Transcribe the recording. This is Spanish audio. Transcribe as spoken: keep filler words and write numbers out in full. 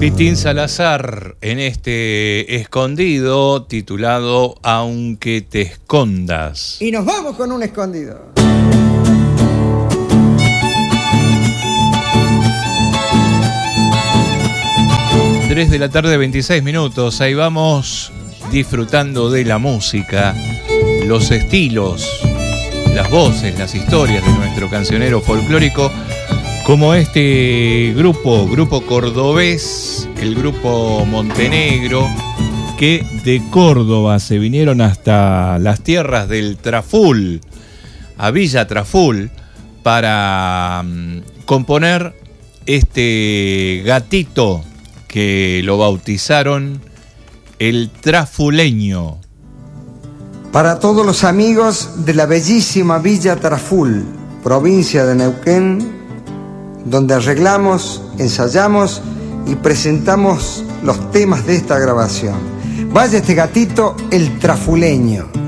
Pitín Salazar en este escondido titulado Aunque te escondas. Y nos vamos con un escondido. tres de la tarde, veintiséis minutos. Ahí vamos disfrutando de la música, los estilos, las voces, las historias de nuestro cancionero folclórico, como este grupo, grupo cordobés, el grupo Montenegro, que de Córdoba se vinieron hasta las tierras del Traful, a Villa Traful, para um, componer este gatito que lo bautizaron el Trafuleño. Para todos los amigos de la bellísima Villa Traful, provincia de Neuquén, donde arreglamos, ensayamos y presentamos los temas de esta grabación. Vaya este gatito, el Trafuleño.